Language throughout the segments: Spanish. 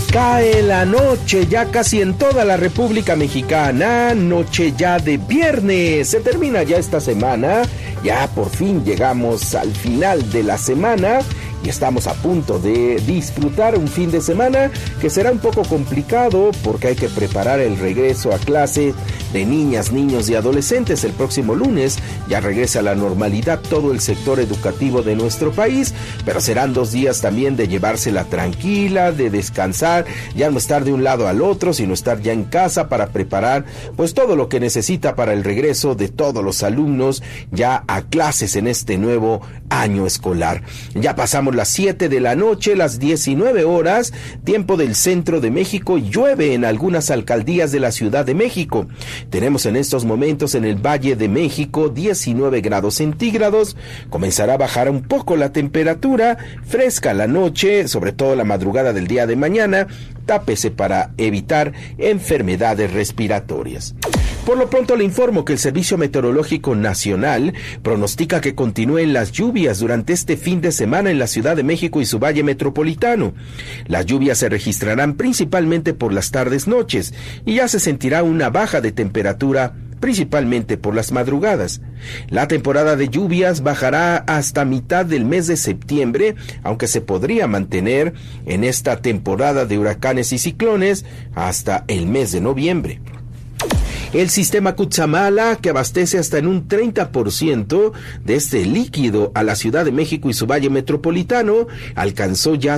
Cae la noche ya casi en toda la República Mexicana, noche ya de viernes, se termina ya esta semana, ya por fin llegamos al final de la semana y estamos a punto de disfrutar un fin de semana que será un poco complicado porque hay que preparar el regreso a clase de niñas, niños y adolescentes. El próximo lunes ya regresa a la normalidad todo el sector educativo de nuestro país, pero serán 2 días también de llevársela tranquila, de descansar, ya no estar de un lado al otro, sino estar ya en casa para preparar pues todo lo que necesita para el regreso de todos los alumnos ya a clases en este nuevo año escolar. Ya pasamos las 7 de la noche, las 19 horas, tiempo del centro de México, llueve en algunas alcaldías de la Ciudad de México. Tenemos en estos momentos en el Valle de México 19 grados centígrados, comenzará a bajar un poco la temperatura, fresca la noche, sobre todo la madrugada del día de mañana, tápese para evitar enfermedades respiratorias. Por lo pronto le informo que el Servicio Meteorológico Nacional pronostica que continúen las lluvias durante este fin de semana en la Ciudad de México y su valle metropolitano. Las lluvias se registrarán principalmente por las tardes-noches y ya se sentirá una baja de temperatura principalmente por las madrugadas. La temporada de lluvias bajará hasta mitad del mes de septiembre, aunque se podría mantener en esta temporada de huracanes y ciclones hasta el mes de noviembre. El sistema Cutzamala, que abastece hasta en un 30% de este líquido a la Ciudad de México y su valle metropolitano, alcanzó ya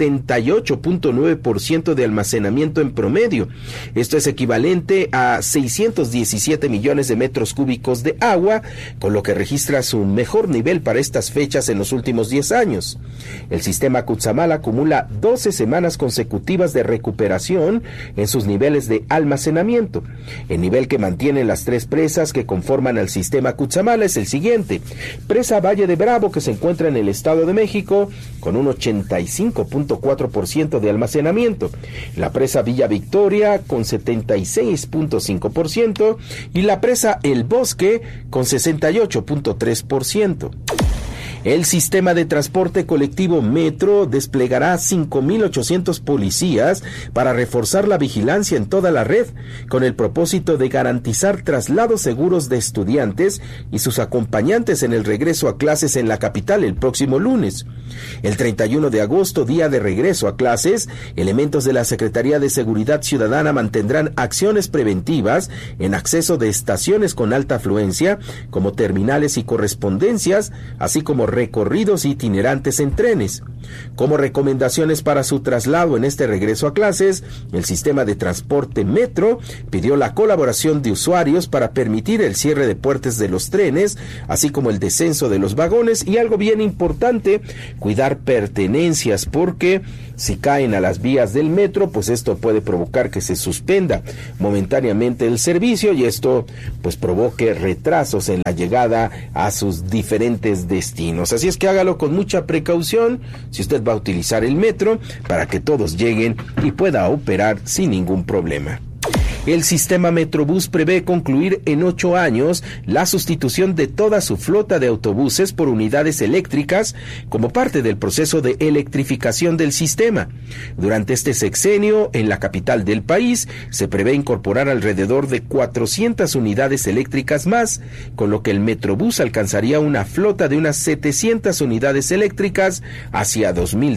78.9% de almacenamiento en promedio. Esto es equivalente a 617 millones de metros cúbicos de agua, con lo que registra su mejor nivel para estas fechas en los últimos 10 años. El sistema Cutzamala acumula 12 semanas consecutivas de recuperación en sus niveles de almacenamiento. El nivel que mantienen las 3 presas que conforman el sistema Cutzamala es el siguiente: presa Valle de Bravo, que se encuentra en el Estado de México con un 85.4% de almacenamiento, la presa Villa Victoria con 76.5% y la presa El Bosque con 68.3%. El sistema de transporte colectivo Metro desplegará 5,800 policías para reforzar la vigilancia en toda la red, con el propósito de garantizar traslados seguros de estudiantes y sus acompañantes en el regreso a clases en la capital el próximo lunes. El 31 de agosto, día de regreso a clases, elementos de la Secretaría de Seguridad Ciudadana mantendrán acciones preventivas en acceso de estaciones con alta afluencia, como terminales y correspondencias, así como recorridos itinerantes en trenes. Como recomendaciones para su traslado en este regreso a clases, el sistema de transporte Metro pidió la colaboración de usuarios para permitir el cierre de puertas de los trenes, así como el descenso de los vagones y, algo bien importante, cuidar pertenencias, porque si caen a las vías del metro, pues esto puede provocar que se suspenda momentáneamente el servicio y esto pues provoque retrasos en la llegada a sus diferentes destinos. Así es que hágalo con mucha precaución si usted va a utilizar el metro, para que todos lleguen y pueda operar sin ningún problema. El sistema Metrobús prevé concluir en 8 años la sustitución de toda su flota de autobuses por unidades eléctricas como parte del proceso de electrificación del sistema. Durante este sexenio, en la capital del país, se prevé incorporar alrededor de 400 unidades eléctricas más, con lo que el Metrobús alcanzaría una flota de unas 700 unidades eléctricas hacia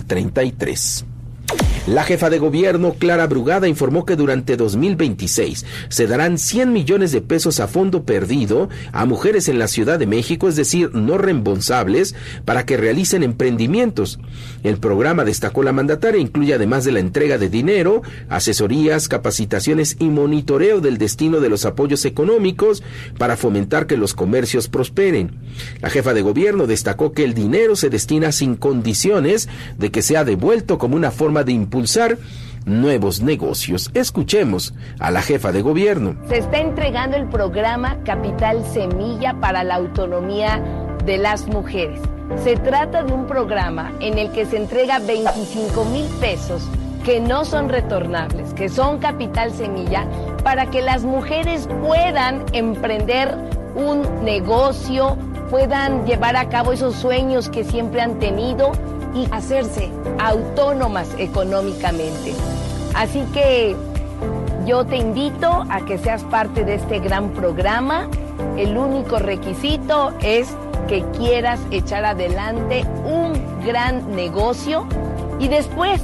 2033. La jefa de gobierno, Clara Brugada, informó que durante 2026 se darán 100 millones de pesos a fondo perdido a mujeres en la Ciudad de México, es decir, no reembolsables, para que realicen emprendimientos. El programa, destacó la mandataria, incluye además de la entrega de dinero, asesorías, capacitaciones y monitoreo del destino de los apoyos económicos para fomentar que los comercios prosperen. La jefa de gobierno destacó que el dinero se destina sin condiciones de que sea devuelto, como una forma de impulsar nuevos negocios. Escuchemos a la jefa de gobierno. Se está entregando el programa Capital Semilla para la autonomía de las mujeres. Se trata de un programa en el que se entrega 25,000 pesos que no son retornables, que son capital semilla, para que las mujeres puedan emprender un negocio, puedan llevar a cabo esos sueños que siempre han tenido y hacerse autónomas económicamente. Así que yo te invito a que seas parte de este gran programa. El único requisito es que quieras echar adelante un gran negocio y después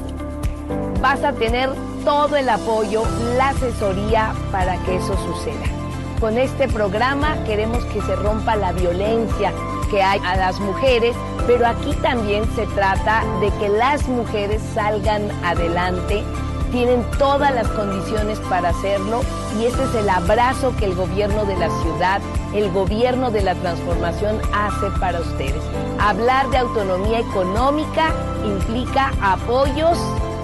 vas a tener todo el apoyo, la asesoría para que eso suceda. Con este programa queremos que se rompa la violencia que hay a las mujeres, pero aquí también se trata de que las mujeres salgan adelante, tienen todas las condiciones para hacerlo y ese es el abrazo que el gobierno de la ciudad, el gobierno de la transformación hace para ustedes. Hablar de autonomía económica implica apoyos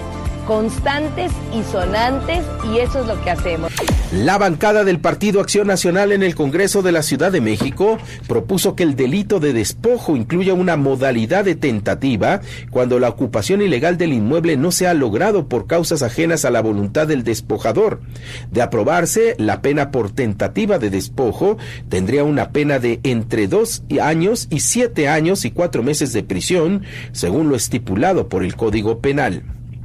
constantes y sonantes y eso es lo que hacemos. La bancada del Partido Acción Nacional en el Congreso de la Ciudad de México propuso que el delito de despojo incluya una modalidad de tentativa cuando la ocupación ilegal del inmueble no se ha logrado por causas ajenas a la voluntad del despojador. De aprobarse, la pena por tentativa de despojo tendría una pena de entre 2 años y 7 años y 4 meses de prisión, según lo estipulado por el Código Penal.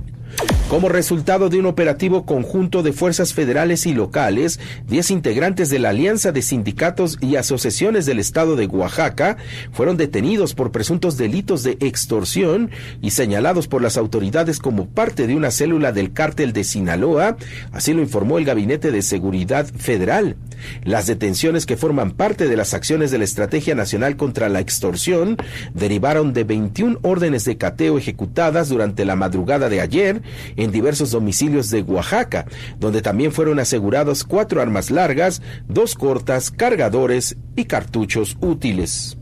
Como resultado de un operativo conjunto de fuerzas federales y locales, 10 integrantes de la Alianza de Sindicatos y Asociaciones del Estado de Oaxaca fueron detenidos por presuntos delitos de extorsión y señalados por las autoridades como parte de una célula del cártel de Sinaloa, así lo informó el Gabinete de Seguridad Federal. Las detenciones que forman parte de las acciones de la Estrategia Nacional contra la Extorsión derivaron de 21 órdenes de cateo ejecutadas durante la madrugada de ayer en diversos domicilios de Oaxaca, donde también fueron asegurados 4 armas largas, 2 cortas, cargadores y cartuchos útiles.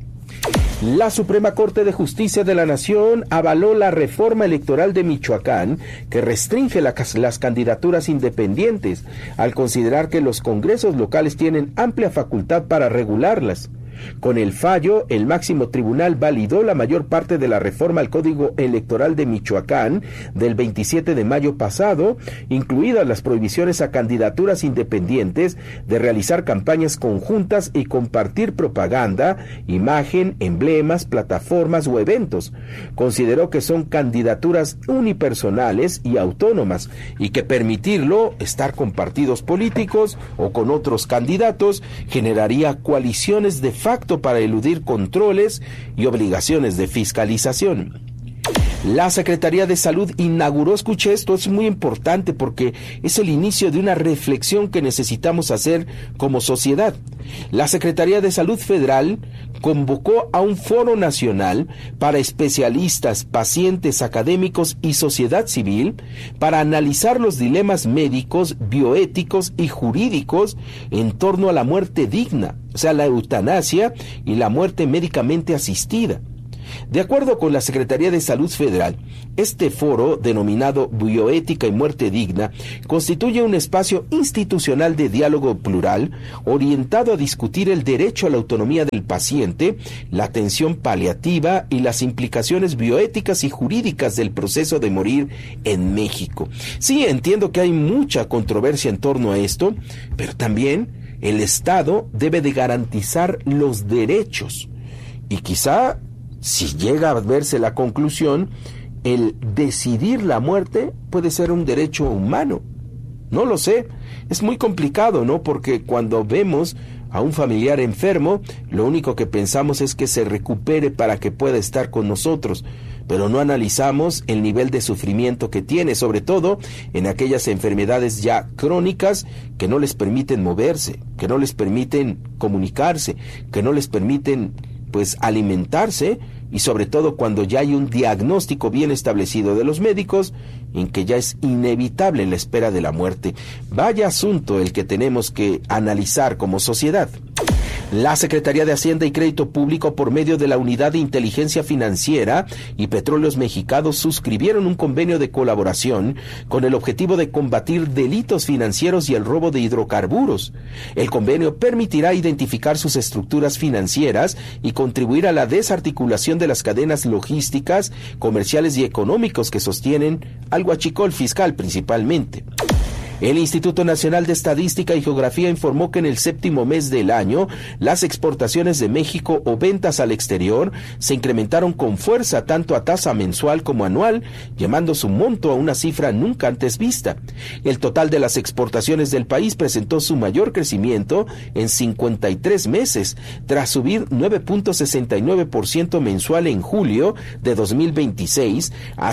La Suprema Corte de Justicia de la Nación avaló la reforma electoral de Michoacán que restringe las candidaturas independientes, al considerar que los congresos locales tienen amplia facultad para regularlas. Con el fallo, el máximo tribunal validó la mayor parte de la reforma al Código Electoral de Michoacán del 27 de mayo pasado, incluidas las prohibiciones a candidaturas independientes de realizar campañas conjuntas y compartir propaganda, imagen, emblemas, plataformas o eventos. Consideró que son candidaturas unipersonales y autónomas y que permitirlo, estar con partidos políticos o con otros candidatos, generaría coaliciones de facto para eludir controles y obligaciones de fiscalización. La Secretaría de Salud inauguró, escuche esto, es muy importante porque es el inicio de una reflexión que necesitamos hacer como sociedad. La Secretaría de Salud Federal convocó a un foro nacional para especialistas, pacientes, académicos y sociedad civil para analizar los dilemas médicos, bioéticos y jurídicos en torno a la muerte digna, o sea, la eutanasia y la muerte médicamente asistida. De acuerdo con la Secretaría de Salud Federal, este foro, denominado Bioética y Muerte Digna, constituye un espacio institucional de diálogo plural orientado a discutir el derecho a la autonomía del paciente, la atención paliativa y las implicaciones bioéticas y jurídicas del proceso de morir en México. Sí, entiendo que hay mucha controversia en torno a esto, pero también el Estado debe de garantizar los derechos y quizá, si llega a verse la conclusión, el decidir la muerte puede ser un derecho humano. No lo sé, es muy complicado, ¿no? Porque cuando vemos a un familiar enfermo, lo único que pensamos es que se recupere para que pueda estar con nosotros, pero no analizamos el nivel de sufrimiento que tiene, sobre todo en aquellas enfermedades ya crónicas que no les permiten moverse, que no les permiten comunicarse, que no les permiten alimentarse, y sobre todo cuando ya hay un diagnóstico bien establecido de los médicos en que ya es inevitable la espera de la muerte. Vaya asunto el que tenemos que analizar como sociedad. La Secretaría de Hacienda y Crédito Público, por medio de la Unidad de Inteligencia Financiera y Petróleos Mexicanos, suscribieron un convenio de colaboración con el objetivo de combatir delitos financieros y el robo de hidrocarburos. El convenio permitirá identificar sus estructuras financieras y contribuir a la desarticulación de las cadenas logísticas, comerciales y económicos que sostienen al huachicol fiscal principalmente. El Instituto Nacional de Estadística y Geografía informó que en el séptimo mes del año, las exportaciones de México o ventas al exterior se incrementaron con fuerza tanto a tasa mensual como anual, llevando su monto a una cifra nunca antes vista. El total de las exportaciones del país presentó su mayor crecimiento en 53 meses, tras subir 9.69% mensual en julio de 2026 a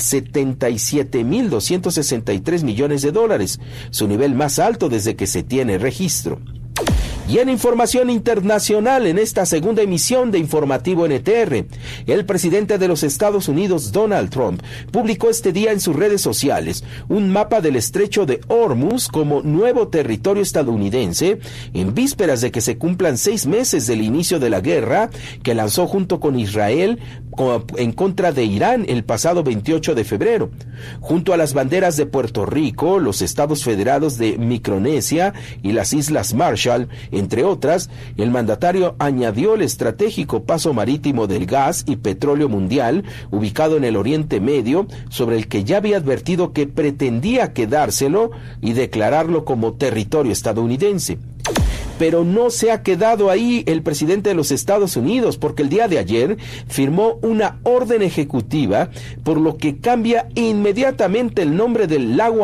$77,263 millones, su nivel más alto desde que se tiene registro. Y en información internacional, en esta segunda emisión de Informativo NTR, el presidente de los Estados Unidos, Donald Trump, publicó este día en sus redes sociales un mapa del estrecho de Hormuz como nuevo territorio estadounidense, en vísperas de que se cumplan 6 meses del inicio de la guerra que lanzó junto con Israel en contra de Irán el pasado 28 de febrero. Junto a las banderas de Puerto Rico, los estados federados de Micronesia y las Islas Marshall, entre otras, el mandatario añadió el estratégico paso marítimo del gas y petróleo mundial, ubicado en el Oriente Medio, sobre el que ya había advertido que pretendía quedárselo y declararlo como territorio estadounidense. Pero no se ha quedado ahí el presidente de los Estados Unidos, porque el día de ayer firmó una orden ejecutiva por lo que cambia inmediatamente el nombre del lago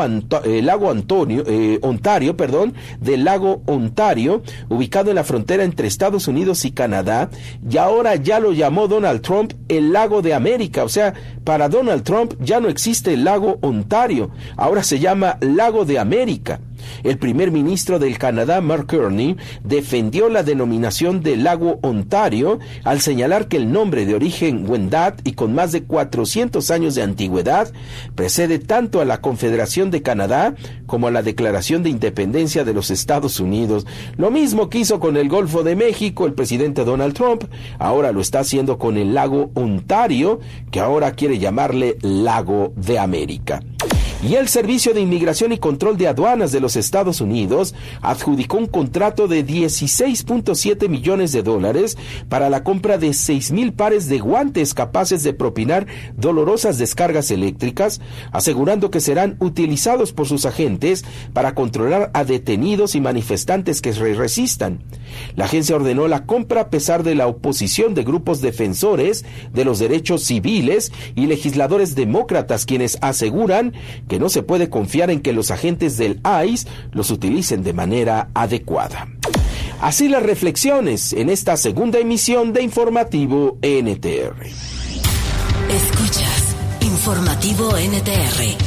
Ontario, ubicado en la frontera entre Estados Unidos y Canadá, y ahora ya lo llamó Donald Trump el lago de América. O sea, para Donald Trump ya no existe el lago Ontario, ahora se llama lago de América. El primer ministro del Canadá, Mark Carney, defendió la denominación del lago Ontario al señalar que el nombre de origen Wendat y con más de 400 años de antigüedad precede tanto a la Confederación de Canadá como a la Declaración de Independencia de los Estados Unidos. Lo mismo que hizo con el Golfo de México el presidente Donald Trump, ahora lo está haciendo con el lago Ontario, que ahora quiere llamarle Lago de América. Y el Servicio de Inmigración y Control de Aduanas de los Estados Unidos adjudicó un contrato de $16.7 millones para la compra de 6,000 pares de guantes capaces de propinar dolorosas descargas eléctricas, asegurando que serán utilizados por sus agentes para controlar a detenidos y manifestantes que se resistan. La agencia ordenó la compra a pesar de la oposición de grupos defensores de los derechos civiles y legisladores demócratas, quienes aseguran que no se puede confiar en que los agentes del ICE los utilicen de manera adecuada. Así las reflexiones en esta segunda emisión de Informativo NTR. Escuchas Informativo NTR.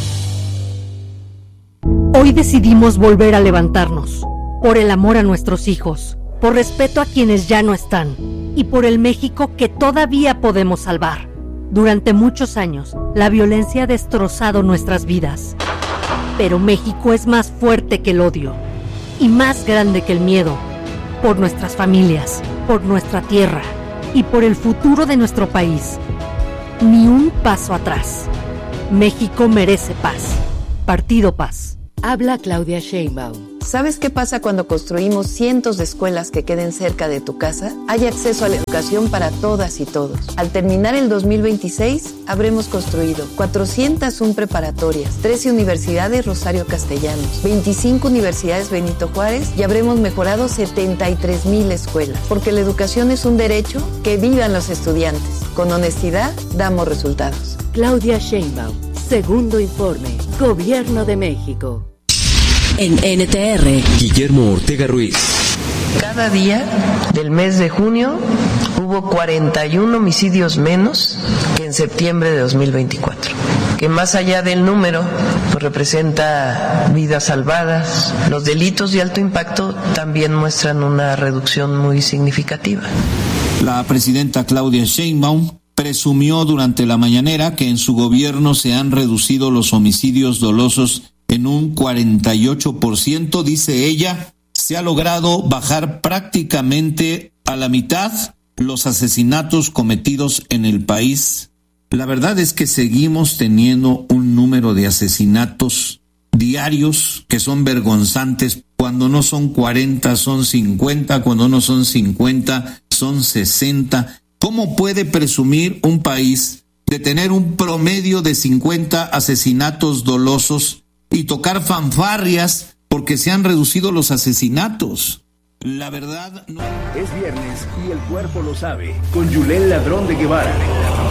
Hoy decidimos volver a levantarnos, por el amor a nuestros hijos, por respeto a quienes ya no están y por el México que todavía podemos salvar. Durante muchos años, la violencia ha destrozado nuestras vidas. Pero México es más fuerte que el odio y más grande que el miedo. Por nuestras familias, por nuestra tierra y por el futuro de nuestro país. Ni un paso atrás. México merece paz. Partido Paz. Habla Claudia Sheinbaum. ¿Sabes qué pasa cuando construimos cientos de escuelas que queden cerca de tu casa? Hay acceso a la educación para todas y todos. Al terminar el 2026, habremos construido 401 preparatorias, 13 universidades Rosario Castellanos, 25 universidades Benito Juárez y habremos mejorado 73,000 escuelas. Porque la educación es un derecho, que vivan los estudiantes. Con honestidad, damos resultados. Claudia Sheinbaum. Segundo informe. Gobierno de México. En NTR, Guillermo Ortega Ruiz. Cada día del mes de junio hubo 41 homicidios menos que en septiembre de 2024. Que más allá del número, pues representa vidas salvadas. Los delitos de alto impacto también muestran una reducción muy significativa. La presidenta Claudia Sheinbaum presumió durante la mañanera que en su gobierno se han reducido los homicidios dolosos en un 48%, dice ella. Se ha logrado bajar prácticamente a la mitad los asesinatos cometidos en el país. La verdad es que seguimos teniendo un número de asesinatos diarios que son vergonzantes. Cuando no son 40, son 50, cuando no son 50, son 60. ¿Cómo puede presumir un país de tener un promedio de 50 asesinatos dolosos y tocar fanfarrias porque se han reducido los asesinatos. La verdad no... Es viernes y el cuerpo lo sabe. Con Yulel Ladrón de Guevara.